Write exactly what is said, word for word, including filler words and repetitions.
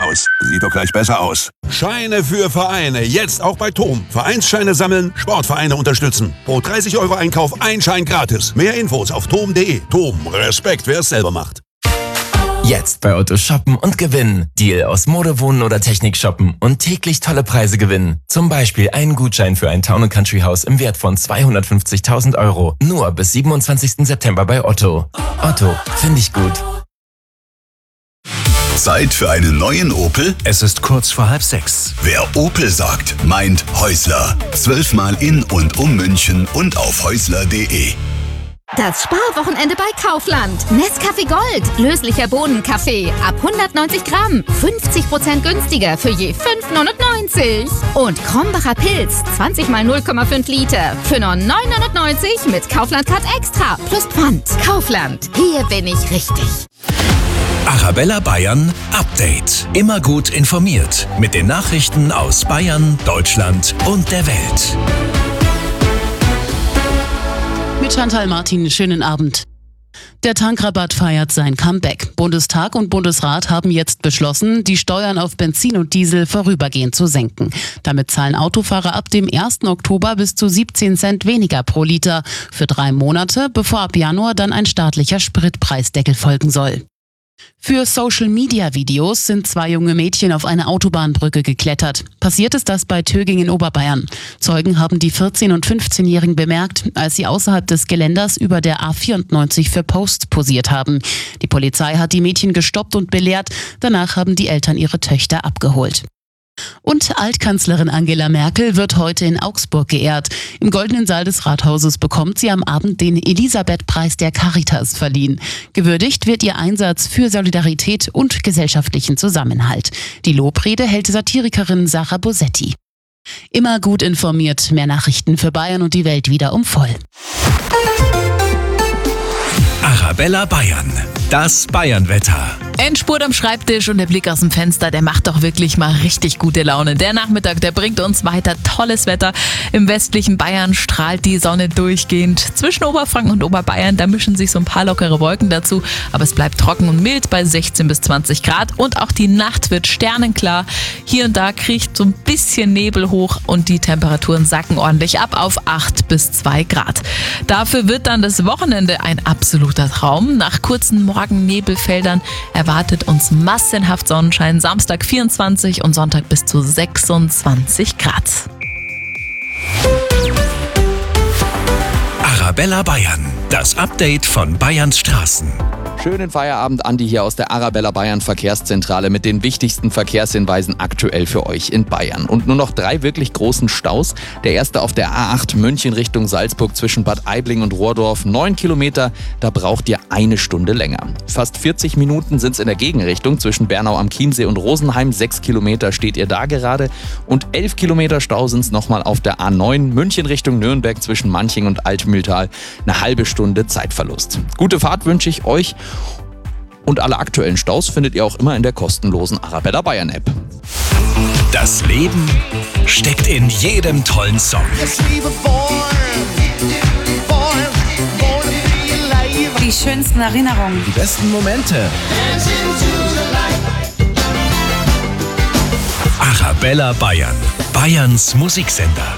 aus. Sieht doch gleich besser aus. Scheine für Vereine. Jetzt auch bei Tom. Vereinsscheine sammeln, Sportvereine unterstützen. Pro dreißig Euro Einkauf ein Schein gratis. Mehr Infos auf tom punkt de. Tom, Respekt, wer es selber macht. Jetzt bei Otto shoppen und gewinnen. Deal aus Mode, Wohnen oder Technik shoppen und täglich tolle Preise gewinnen. Zum Beispiel einen Gutschein für ein Town and Country Haus im Wert von zweihundertfünfzigtausend Euro. Nur bis siebenundzwanzigsten September bei Otto. Otto, finde ich gut. Zeit für einen neuen Opel? Es ist kurz vor halb sechs. Wer Opel sagt, meint Häusler. Zwölfmal in und um München und auf häusler punkt de. Das Sparwochenende bei Kaufland. Nescafé Gold. Löslicher Bohnenkaffee. Ab hundertneunzig Gramm. fünfzig Prozent günstiger für je fünf neunundneunzig. Und Krombacher Pilz. zwanzig mal null Komma fünf Liter. Für nur neun neunundneunzig mit Kaufland Card Extra. Plus Pfand. Kaufland. Hier bin ich richtig. Arabella Bayern Update. Immer gut informiert. Mit den Nachrichten aus Bayern, Deutschland und der Welt. Mit Chantal Martin, schönen Abend. Der Tankrabatt feiert sein Comeback. Bundestag und Bundesrat haben jetzt beschlossen, die Steuern auf Benzin und Diesel vorübergehend zu senken. Damit zahlen Autofahrer ab dem ersten Oktober bis zu siebzehn Cent weniger pro Liter für drei Monate, bevor ab Januar dann ein staatlicher Spritpreisdeckel folgen soll. Für Social-Media-Videos sind zwei junge Mädchen auf eine Autobahnbrücke geklettert. Passiert ist das bei Töging in Oberbayern. Zeugen haben die vierzehn- und fünfzehnjährigen bemerkt, als sie außerhalb des Geländers über der A vierundneunzig für Posts posiert haben. Die Polizei hat die Mädchen gestoppt und belehrt. Danach haben die Eltern ihre Töchter abgeholt. Und Altkanzlerin Angela Merkel wird heute in Augsburg geehrt. Im Goldenen Saal des Rathauses bekommt sie am Abend den Elisabeth-Preis der Caritas verliehen. Gewürdigt wird ihr Einsatz für Solidarität und gesellschaftlichen Zusammenhalt. Die Lobrede hält Satirikerin Sarah Bosetti. Immer gut informiert, mehr Nachrichten für Bayern und die Welt wieder um voll. Arabella Bayern. Das Bayernwetter. Endspurt am Schreibtisch und der Blick aus dem Fenster, der macht doch wirklich mal richtig gute Laune. Der Nachmittag, der bringt uns weiter tolles Wetter. Im westlichen Bayern strahlt die Sonne durchgehend. Zwischen Oberfranken und Oberbayern, da mischen sich so ein paar lockere Wolken dazu. Aber es bleibt trocken und mild bei sechzehn bis zwanzig Grad. Und auch die Nacht wird sternenklar. Hier und da kriecht so ein bisschen Nebel hoch und die Temperaturen sacken ordentlich ab auf acht bis zwei Grad. Dafür wird dann das Wochenende ein absoluter Traum. Nach kurzen Morgennebelfeldern erwartet uns massenhaft Sonnenschein, Samstag vierundzwanzig und Sonntag bis zu sechsundzwanzig Grad. Arabella Bayern, das Update von Bayerns Straßen. Schönen Feierabend, Andi hier aus der Arabella Bayern Verkehrszentrale mit den wichtigsten Verkehrshinweisen aktuell für euch in Bayern. Und nur noch drei wirklich großen Staus. Der erste auf der A acht München Richtung Salzburg zwischen Bad Aibling und Rohrdorf. Neun Kilometer, da braucht ihr eine Stunde länger. Fast vierzig Minuten sind es in der Gegenrichtung zwischen Bernau am Chiemsee und Rosenheim. Sechs Kilometer steht ihr da gerade. Und elf Kilometer Stau sind es nochmal auf der A neun München Richtung Nürnberg zwischen Manching und Altmühltal. Eine halbe Stunde Zeitverlust. Gute Fahrt wünsche ich euch. Und alle aktuellen Staus findet ihr auch immer in der kostenlosen Arabella Bayern App. Das Leben steckt in jedem tollen Song. Die schönsten Erinnerungen. Die besten Momente. Arabella Bayern. Bayerns Musiksender.